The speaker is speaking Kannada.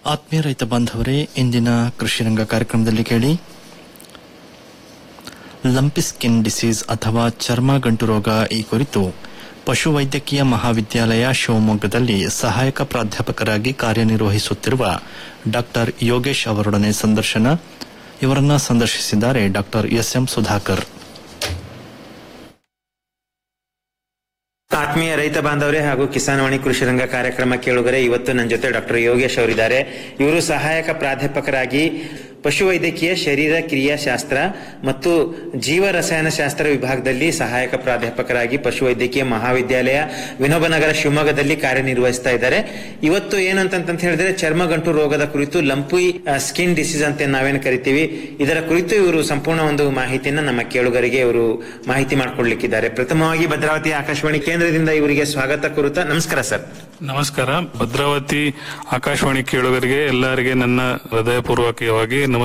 ಆತ್ಮೀಯ ರೈತ ಬಾಂಧವರೇ, ಇಂದಿನ ಕೃಷಿ ರಂಗ ಕಾರ್ಯಕ್ರಮದಲ್ಲಿ ಕೇಳಿ ಲಂಪಿ ಸ್ಕಿನ್ ಡಿಸೀಸ್ ಅಥವಾ ಚರ್ಮ ಗಂಟು ರೋಗ ಈ ಕುರಿತು ಪಶುವೈದ್ಯಕೀಯ ಮಹಾವಿದ್ಯಾಲಯ ಶಿವಮೊಗ್ಗದಲ್ಲಿ ಸಹಾಯಕ ಪ್ರಾಧ್ಯಾಪಕರಾಗಿ ಕಾರ್ಯನಿರ್ವಹಿಸುತ್ತಿರುವ ಡಾ ಯೋಗೇಶ್ ಅವರೊಡನೆ ಸಂದರ್ಶನ. ಇವರನ್ನ ಸಂದರ್ಶಿಸಿದ್ದಾರೆ ಡಾ ಎಸ್.ಎಂ. ಸುಧಾಕರ್. ಆತ್ಮೀಯ ರೈತ ಬಾಂಧವರೇ ಹಾಗೂ ಕಿಸಾನ್ ವಾಣಿ ಕೃಷಿ ರಂಗ ಕಾರ್ಯಕ್ರಮ ಕೇಳುಗರೆ, ಇವತ್ತು ನನ್ನ ಜೊತೆ ಡಾಕ್ಟರ್ ಯೋಗೇಶ್ ಅವರಿದ್ದಾರೆ. ಇವರು ಸಹಾಯಕ ಪ್ರಾಧ್ಯಾಪಕರಾಗಿ ಪಶುವೈದ್ಯಕೀಯ ಶರೀರ ಕ್ರಿಯಾಶಾಸ್ತ್ರ ಮತ್ತು ಜೀವ ರಸಾಯನಶಾಸ್ತ್ರ ವಿಭಾಗದಲ್ಲಿ ಸಹಾಯಕ ಪ್ರಾಧ್ಯಾಪಕರಾಗಿ ಪಶುವೈದ್ಯಕೀಯ ಮಹಾವಿದ್ಯಾಲಯ ವಿನೋಬನಗರ ಶಿವಮೊಗ್ಗದಲ್ಲಿ ಕಾರ್ಯನಿರ್ವಹಿಸ್ತಾ ಇದ್ದಾರೆ. ಇವತ್ತು ಏನಂತ ಹೇಳಿದ್ರೆ, ಚರ್ಮಗಂಟು ರೋಗದ ಕುರಿತು, ಲಂಪಿ ಸ್ಕಿನ್ ಡಿಸೀಸ್ ಅಂತ ನಾವೇನು ಕರಿತೀವಿ, ಇದರ ಕುರಿತು ಇವರು ಸಂಪೂರ್ಣ ಒಂದು ಮಾಹಿತಿಯನ್ನ ನಮ್ಮ ಕೇಳುಗರಿಗೆ ಇವರು ಮಾಹಿತಿ ಮಾಡಿಕೊಡ್ಲಿಕ್ಕಿದ್ದಾರೆ. ಪ್ರಥಮವಾಗಿ ಭದ್ರಾವತಿ ಆಕಾಶವಾಣಿ ಕೇಂದ್ರದಿಂದ ಇವರಿಗೆ ಸ್ವಾಗತ ಕೋರುತ್ತಾ. ನಮಸ್ಕಾರ ಸರ್. ನಮಸ್ಕಾರ. ಭದ್ರಾವತಿ ಆಕಾಶವಾಣಿ ಕೇಳುಗರಿಗೆ ಎಲ್ಲರಿಗೆ ನನ್ನ ಹೃದಯಪೂರ್ವಕವಾಗಿ